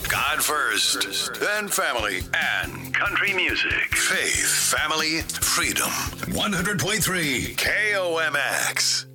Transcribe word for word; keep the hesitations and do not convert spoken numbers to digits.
God first, then family, and country music. Faith, family, freedom. one hundred point three K O M X.